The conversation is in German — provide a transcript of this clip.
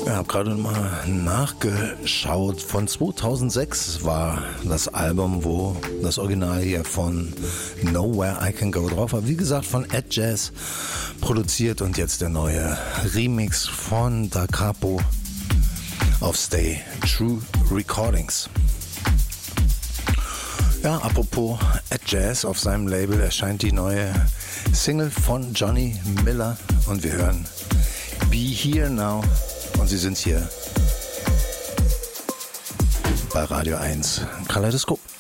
Ich habe gerade mal nachgeschaut. Von 2006 war das Album, wo das Original hier von Nowhere I Can Go drauf war. Wie gesagt, von Ed Jazz produziert und jetzt der neue Remix von Da Capo auf Stay True Recordings. Ja, apropos Ed Jazz, auf seinem Label erscheint die neue Single von Johnny Miller und wir hören Be Here Now. Und Sie sind hier bei Radio 1 Kaleidoskop.